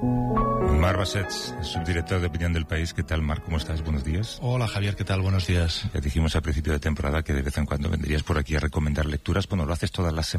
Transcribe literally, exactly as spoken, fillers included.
Marc Bassets, subdirector de Opinión del País. ¿Qué tal, Marc? ¿Cómo estás? Buenos días. Hola, Javier. ¿Qué tal? Buenos días. Ya dijimos al principio de temporada que de vez en cuando vendrías por aquí a recomendar lecturas. Bueno, lo haces todas las semanas.